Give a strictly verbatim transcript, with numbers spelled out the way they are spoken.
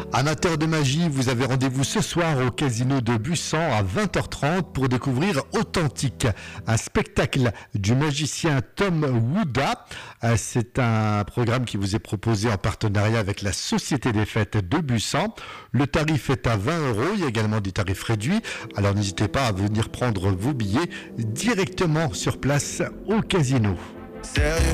Amateurs de magie, vous avez rendez-vous ce soir au Casino de Bussan à vingt heures trente pour découvrir Authentique, un spectacle du magicien Tom Wooda. C'est un programme qui vous est proposé en partenariat avec la Société des Fêtes de Bussan. Le tarif est à vingt euros, il y a également des tarifs réduits. Alors n'hésitez pas à venir prendre vos billets directement sur place au casino.